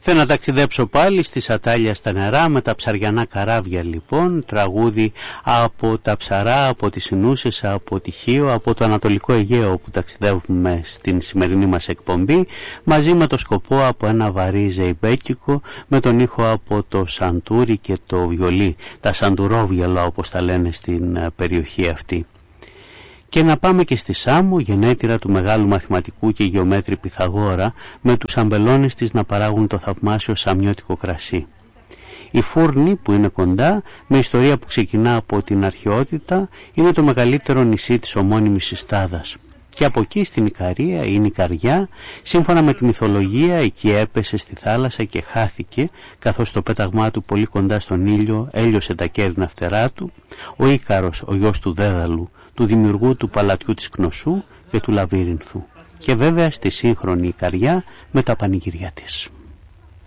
Θέλω να ταξιδέψω πάλι στη Σατάλια στα νερά με τα ψαριανά καράβια λοιπόν, τραγούδι από τα ψαρά, από τις Ινούσες, από τη Χίο, από το Ανατολικό Αιγαίο που ταξιδεύουμε στην σημερινή μας εκπομπή, μαζί με το σκοπό από ένα βαρύ ζεϊμπέκικο με τον ήχο από το σαντούρι και το βιολί, τα σαντουρόβιολα όπως τα λένε στην περιοχή αυτή. Και να πάμε και στη Σάμο, γενέτειρα του μεγάλου μαθηματικού και γεωμέτρη Πυθαγόρα, με τους αμπελώνες της να παράγουν το θαυμάσιο σαμιώτικο κρασί. Η Φούρνη που είναι κοντά, με ιστορία που ξεκινά από την αρχαιότητα, είναι το μεγαλύτερο νησί της ομώνυμης Ιστάδας. Και από εκεί στην Ικαρία, η Νικαριά, σύμφωνα με τη μυθολογία, εκεί έπεσε στη θάλασσα και χάθηκε, καθώς το πέταγμά του πολύ κοντά στον ήλιο έλειωσε τα κέρινα φτερά του, ο Ίκαρος, ο γιος του Δέδαλου, του δημιουργού του παλατιού της Κνωσού και του Λαβύρινθου. Και βέβαια στη σύγχρονη Ικαριά με τα πανηγυριά της.